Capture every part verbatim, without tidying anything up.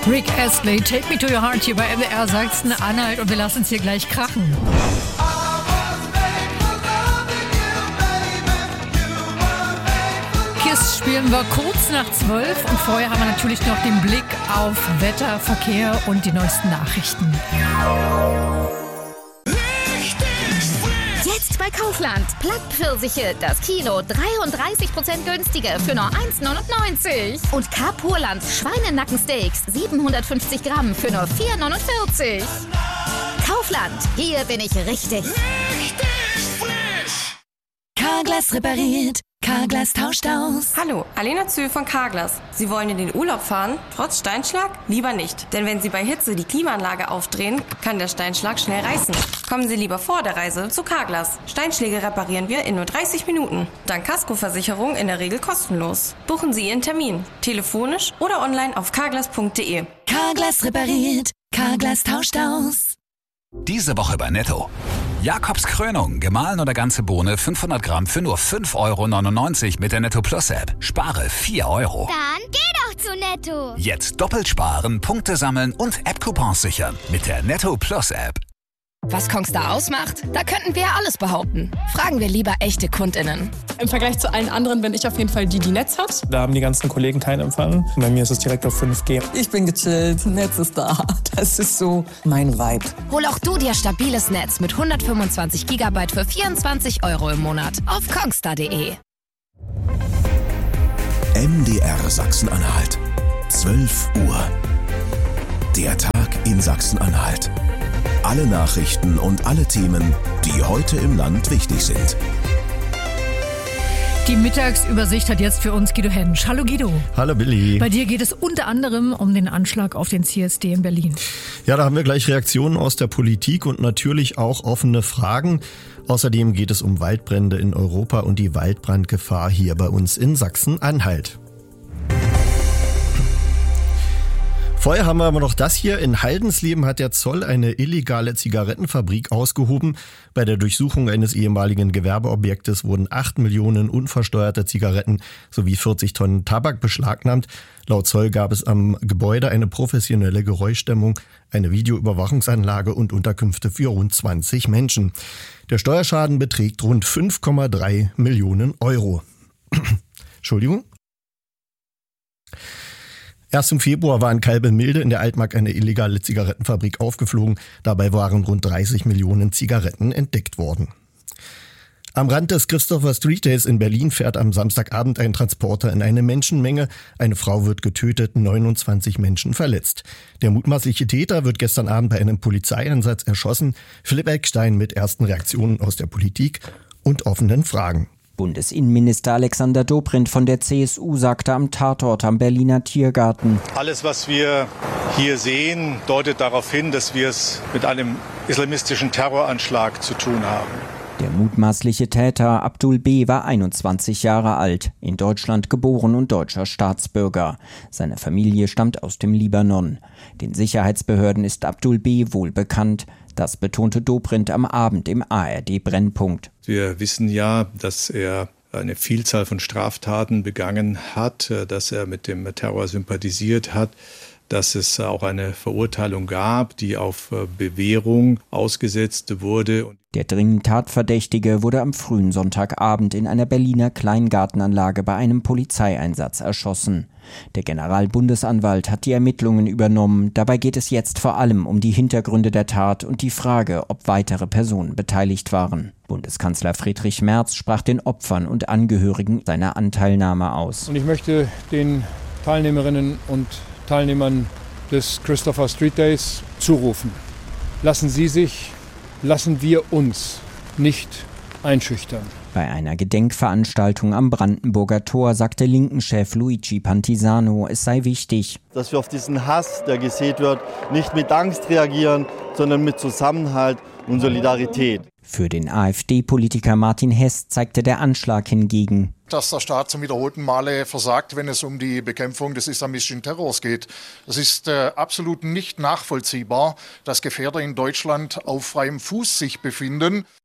Rick Astley, Take Me to Your Heart hier bei M D R Sachsen-Anhalt und wir lassen es hier gleich krachen. KISS spielen wir kurz nach zwölf und vorher haben wir natürlich noch den Blick auf Wetter, Verkehr und die neuesten Nachrichten. Jetzt bei Kaufland. Plattpfirsiche, das Kilo dreiunddreißig Prozent günstiger für nur eins neunundneunzig. Und Carpurland Schweinenackensteaks siebenhundertfünfzig Gramm für nur vier neunundvierzig. Kaufland, hier bin ich richtig. Richtig frisch. Carglass repariert. Carglass tauscht aus. Hallo, Alena Zühl von Carglass. Sie wollen in den Urlaub fahren, trotz Steinschlag? Lieber nicht. Denn wenn Sie bei Hitze die Klimaanlage aufdrehen, kann der Steinschlag schnell reißen. Kommen Sie lieber vor der Reise zu Carglass. Steinschläge reparieren wir in nur dreißig Minuten. Dank Kaskoversicherung in der Regel kostenlos. Buchen Sie Ihren Termin. Telefonisch oder online auf carglass punkt de. Carglass repariert. Carglass tauscht aus. Diese Woche bei Netto. Jakobs Krönung, gemahlen oder ganze Bohne fünfhundert Gramm für nur fünf Euro neunundneunzig mit der Netto Plus App. Spare vier Euro. Dann geh doch zu Netto. Jetzt doppelt sparen, Punkte sammeln und App-Coupons sichern mit der Netto Plus App. Was Kongstar ausmacht? Da könnten wir ja alles behaupten. Fragen wir lieber echte KundInnen. Im Vergleich zu allen anderen bin ich auf jeden Fall die, die Netz hat. Da haben die ganzen Kollegen keinen Empfang. Bei mir ist es direkt auf fünf G. Ich bin gechillt, Netz ist da. Das ist so mein Vibe. Hol auch du dir stabiles Netz mit hundertfünfundzwanzig Gigabyte für vierundzwanzig Euro im Monat auf kongstar punkt de. M D R Sachsen-Anhalt. zwölf Uhr. Der Tag in Sachsen-Anhalt. Alle Nachrichten und alle Themen, die heute im Land wichtig sind. Die Mittagsübersicht hat jetzt für uns Guido Hensch. Hallo Guido. Hallo Billy. Bei dir geht es unter anderem um den Anschlag auf den C S D in Berlin. Ja, da haben wir gleich Reaktionen aus der Politik und natürlich auch offene Fragen. Außerdem geht es um Waldbrände in Europa und die Waldbrandgefahr hier bei uns in Sachsen-Anhalt. Vorher haben wir aber noch das hier. In Haldensleben hat der Zoll eine illegale Zigarettenfabrik ausgehoben. Bei der Durchsuchung eines ehemaligen Gewerbeobjektes wurden acht Millionen unversteuerte Zigaretten sowie vierzig Tonnen Tabak beschlagnahmt. Laut Zoll gab es am Gebäude eine professionelle Geräuschdämmung, eine Videoüberwachungsanlage und Unterkünfte für rund zwanzig Menschen. Der Steuerschaden beträgt rund fünf Komma drei Millionen Euro. Entschuldigung. Erst im Februar war in Kalbemilde in der Altmark eine illegale Zigarettenfabrik aufgeflogen. Dabei waren rund dreißig Millionen Zigaretten entdeckt worden. Am Rand des Christopher Street Days in Berlin fährt am Samstagabend ein Transporter in eine Menschenmenge. Eine Frau wird getötet, neunundzwanzig Menschen verletzt. Der mutmaßliche Täter wird gestern Abend bei einem Polizeieinsatz erschossen. Philipp Eckstein mit ersten Reaktionen aus der Politik und offenen Fragen. Bundesinnenminister Alexander Dobrindt von der C S U sagte am Tatort am Berliner Tiergarten: Alles, was wir hier sehen, deutet darauf hin, dass wir es mit einem islamistischen Terroranschlag zu tun haben. Der mutmaßliche Täter Abdul B. war einundzwanzig Jahre alt, in Deutschland geboren und deutscher Staatsbürger. Seine Familie stammt aus dem Libanon. Den Sicherheitsbehörden ist Abdul B. wohl bekannt. Das betonte Dobrindt am Abend im A R D-Brennpunkt. Wir wissen ja, dass er eine Vielzahl von Straftaten begangen hat, dass er mit dem Terror sympathisiert hat, dass es auch eine Verurteilung gab, die auf Bewährung ausgesetzt wurde. Der dringend Tatverdächtige wurde am frühen Sonntagabend in einer Berliner Kleingartenanlage bei einem Polizeieinsatz erschossen. Der Generalbundesanwalt hat die Ermittlungen übernommen. Dabei geht es jetzt vor allem um die Hintergründe der Tat und die Frage, ob weitere Personen beteiligt waren. Bundeskanzler Friedrich Merz sprach den Opfern und Angehörigen seiner Anteilnahme aus. Und ich möchte den Teilnehmerinnen und Teilnehmern des Christopher Street Days zurufen: Lassen Sie sich, lassen wir uns nicht einschüchtern. Bei einer Gedenkveranstaltung am Brandenburger Tor sagte Linken-Chef Luigi Pantisano, es sei wichtig, dass wir auf diesen Hass, der gesät wird, nicht mit Angst reagieren, sondern mit Zusammenhalt und Solidarität. Für den AfD-Politiker Martin Hess zeigte der Anschlag hingegen, dass der Staat zum wiederholten Male versagt, wenn es um die Bekämpfung des islamistischen Terrors geht. Es ist äh, absolut nicht nachvollziehbar, dass Gefährder in Deutschland auf freiem Fuß sich befinden.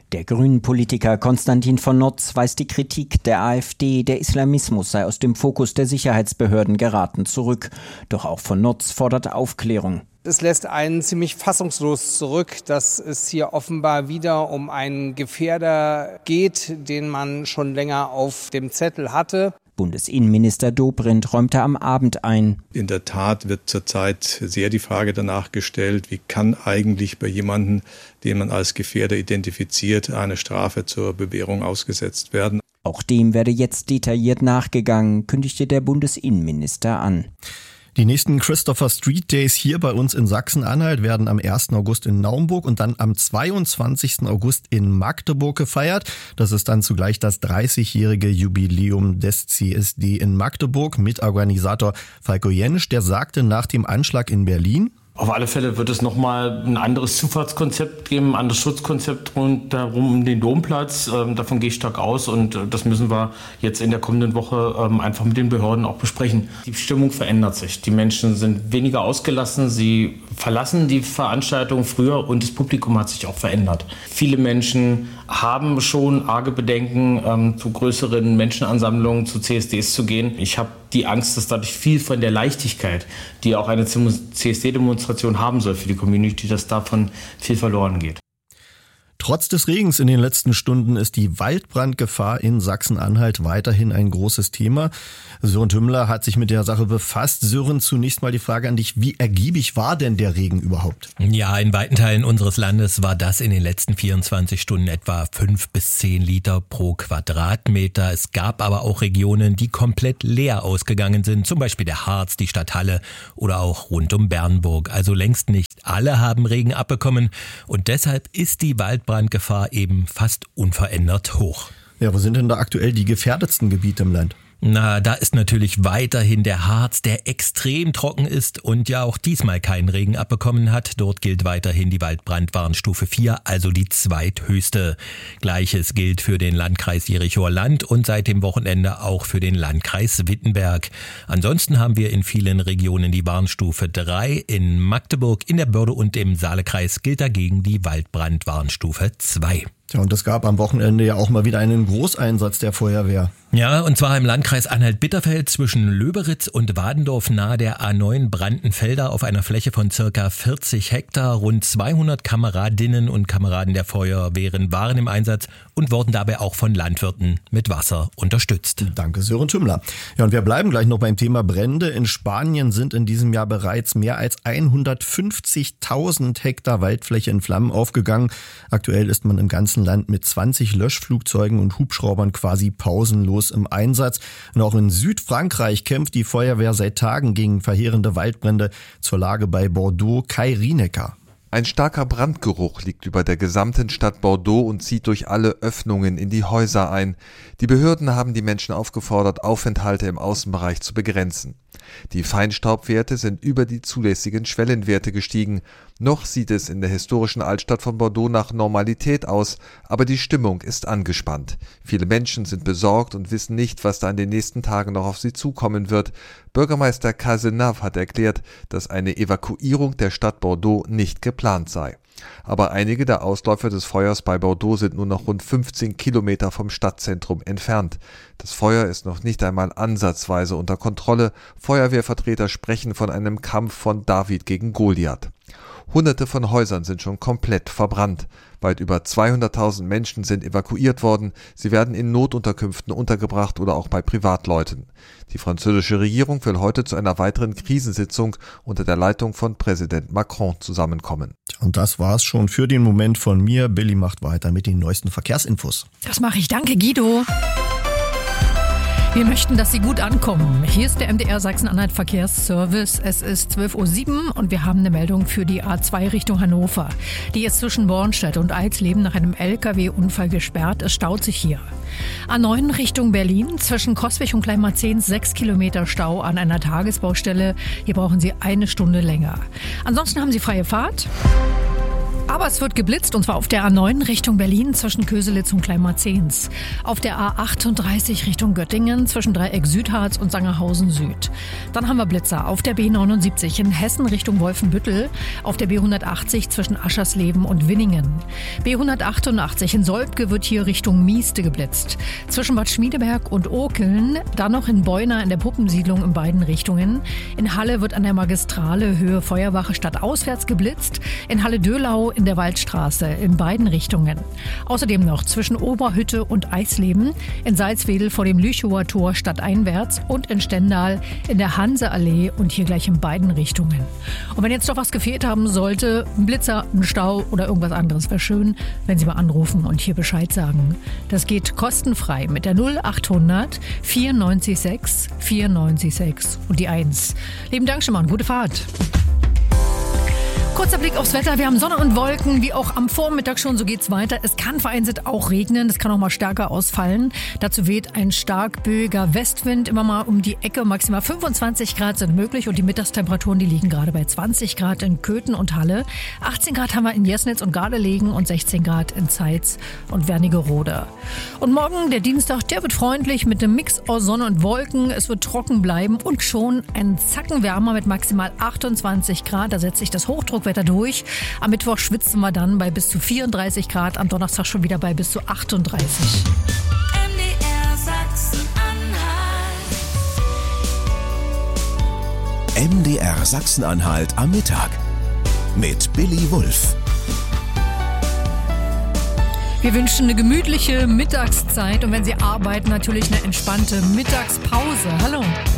Der Grünen-Politiker Konstantin von Notz weist die Kritik der AfD, der Islamismus sei aus dem Fokus der Sicherheitsbehörden geraten, zurück. Doch auch von Notz fordert Aufklärung. Es lässt einen ziemlich fassungslos zurück, dass es hier offenbar wieder um einen Gefährder geht, den man schon länger auf dem Zettel hatte. Bundesinnenminister Dobrindt räumte am Abend ein. In der Tat wird zurzeit sehr die Frage danach gestellt, wie kann eigentlich bei jemandem, den man als Gefährder identifiziert, eine Strafe zur Bewährung ausgesetzt werden. Auch dem werde jetzt detailliert nachgegangen, kündigte der Bundesinnenminister an. Die nächsten Christopher Street Days hier bei uns in Sachsen-Anhalt werden am ersten August in Naumburg und dann am zweiundzwanzigsten August in Magdeburg gefeiert. Das ist dann zugleich das dreißigjährige Jubiläum des C S D in Magdeburg. Mitorganisator Falko Jenisch, der sagte nach dem Anschlag in Berlin: Auf alle Fälle wird es nochmal ein anderes Zufahrtskonzept geben, ein anderes Schutzkonzept rundherum um den Domplatz. Ähm, davon gehe ich stark aus und äh, das müssen wir jetzt in der kommenden Woche ähm, einfach mit den Behörden auch besprechen. Die Stimmung verändert sich. Die Menschen sind weniger ausgelassen, sie verlassen die Veranstaltung früher und das Publikum hat sich auch verändert. Viele Menschen haben schon arge Bedenken, ähm, zu größeren Menschenansammlungen, zu C S Ds zu gehen. Ich habe die Angst, dass dadurch viel von der Leichtigkeit, die auch eine C S D-Demonstration haben soll für die Community, dass davon viel verloren geht. Trotz des Regens in den letzten Stunden ist die Waldbrandgefahr in Sachsen-Anhalt weiterhin ein großes Thema. Sören Tümmler hat sich mit der Sache befasst. Sören, zunächst mal die Frage an dich, wie ergiebig war denn der Regen überhaupt? Ja, in weiten Teilen unseres Landes war das in den letzten vierundzwanzig Stunden etwa fünf bis zehn Liter pro Quadratmeter. Es gab aber auch Regionen, die komplett leer ausgegangen sind, zum Beispiel der Harz, die Stadt Halle oder auch rund um Bernburg. Also längst nicht alle haben Regen abbekommen und deshalb ist die Waldbrandgefahr eben fast unverändert hoch. Ja, wo sind denn da aktuell die gefährdetsten Gebiete im Land? Na, da ist natürlich weiterhin der Harz, der extrem trocken ist und ja auch diesmal keinen Regen abbekommen hat. Dort gilt weiterhin die Waldbrandwarnstufe vier, also die zweithöchste. Gleiches gilt für den Landkreis Jerichower Land und seit dem Wochenende auch für den Landkreis Wittenberg. Ansonsten haben wir in vielen Regionen die Warnstufe drei. In Magdeburg, in der Börde und im Saalekreis gilt dagegen die Waldbrandwarnstufe zwei. Ja, und es gab am Wochenende ja auch mal wieder einen Großeinsatz der Feuerwehr. Ja, und zwar im Landkreis Anhalt-Bitterfeld zwischen Löberitz und Wadendorf nahe der A neun Brandenfelder auf einer Fläche von circa vierzig Hektar. Rund zweihundert Kameradinnen und Kameraden der Feuerwehren waren im Einsatz und wurden dabei auch von Landwirten mit Wasser unterstützt. Danke, Sören Tümmler. Ja, und wir bleiben gleich noch beim Thema Brände. In Spanien sind in diesem Jahr bereits mehr als hundertfünfzigtausend Hektar Waldfläche in Flammen aufgegangen. Aktuell ist man im ganzen Land mit zwanzig Löschflugzeugen und Hubschraubern quasi pausenlos im Einsatz. Und auch in Südfrankreich kämpft die Feuerwehr seit Tagen gegen verheerende Waldbrände. Zur Lage bei Bordeaux, Kai Rienecker. Ein starker Brandgeruch liegt über der gesamten Stadt Bordeaux und zieht durch alle Öffnungen in die Häuser ein. Die Behörden haben die Menschen aufgefordert, Aufenthalte im Außenbereich zu begrenzen. Die Feinstaubwerte sind über die zulässigen Schwellenwerte gestiegen. Noch sieht es in der historischen Altstadt von Bordeaux nach Normalität aus, aber die Stimmung ist angespannt. Viele Menschen sind besorgt und wissen nicht, was da in den nächsten Tagen noch auf sie zukommen wird. Bürgermeister Cazenave hat erklärt, dass eine Evakuierung der Stadt Bordeaux nicht geplant sei. Aber einige der Ausläufer des Feuers bei Bordeaux sind nur noch rund fünfzehn Kilometer vom Stadtzentrum entfernt. Das Feuer ist noch nicht einmal ansatzweise unter Kontrolle. Feuerwehrvertreter sprechen von einem Kampf von David gegen Goliath. Hunderte von Häusern sind schon komplett verbrannt. Weit über zweihunderttausend Menschen sind evakuiert worden. Sie werden in Notunterkünften untergebracht oder auch bei Privatleuten. Die französische Regierung will heute zu einer weiteren Krisensitzung unter der Leitung von Präsident Macron zusammenkommen. Und das war's schon für den Moment von mir. Billy macht weiter mit den neuesten Verkehrsinfos. Das mache ich. Danke, Guido. Wir möchten, dass Sie gut ankommen. Hier ist der M D R Sachsen-Anhalt Verkehrsservice. Es ist zwölf Uhr sieben und wir haben eine Meldung für die A zwei Richtung Hannover. Die ist zwischen Bornstedt und Eisleben nach einem L K W-Unfall gesperrt. Es staut sich hier. A neun Richtung Berlin zwischen Coswig und Kleinmarzehn sechs Kilometer Stau an einer Tagesbaustelle. Hier brauchen Sie eine Stunde länger. Ansonsten haben Sie freie Fahrt. Aber es wird geblitzt und zwar auf der A neun Richtung Berlin zwischen Köselitz und Kleinmarzens. Auf der A achtunddreißig Richtung Göttingen zwischen Dreieck Südharz und Sangerhausen Süd. Dann haben wir Blitzer auf der B neunundsiebzig in Hessen Richtung Wolfenbüttel. Auf der B hundertachtzig zwischen Aschersleben und Winningen. B hundertachtundachtzig in Solbke wird hier Richtung Mieste geblitzt. Zwischen Bad Schmiedeberg und Okeln. Dann noch in Beuna in der Puppensiedlung in beiden Richtungen. In Halle wird an der Magistrale Höhe Feuerwache stadtauswärts geblitzt. In Halle-Döhlau in der Waldstraße in beiden Richtungen. Außerdem noch zwischen Oberhütte und Eisleben, in Salzwedel vor dem Lüchower Tor stadteinwärts und in Stendal in der Hanseallee und hier gleich in beiden Richtungen. Und wenn jetzt doch was gefehlt haben sollte, ein Blitzer, ein Stau oder irgendwas anderes, wäre schön, wenn Sie mal anrufen und hier Bescheid sagen. Das geht kostenfrei mit der null achthundert vierundneunzig sechs vierundneunzig sechs und die eins. Lieben Dank schon mal und gute Fahrt. Kurzer Blick aufs Wetter. Wir haben Sonne und Wolken, wie auch am Vormittag schon. So geht's weiter. Es kann vereinzelt auch regnen. Es kann auch mal stärker ausfallen. Dazu weht ein stark böiger Westwind immer mal um die Ecke. Maximal fünfundzwanzig Grad sind möglich und die Mittagstemperaturen, die liegen gerade bei zwanzig Grad in Köthen und Halle. achtzehn Grad haben wir in Jesnitz und Gardelegen und sechzehn Grad in Zeitz und Wernigerode. Und morgen, der Dienstag, der wird freundlich mit einem Mix aus Sonne und Wolken. Es wird trocken bleiben und schon ein Zacken wärmer mit maximal achtundzwanzig Grad. Da setzt sich das Hochdruck Wetter durch. Am Mittwoch schwitzen wir dann bei bis zu vierunddreißig Grad, am Donnerstag schon wieder bei bis zu achtunddreißig. M D R Sachsen-Anhalt. M D R Sachsen-Anhalt am Mittag mit Billy Wulff. Wir wünschen eine gemütliche Mittagszeit und wenn Sie arbeiten, natürlich eine entspannte Mittagspause. Hallo.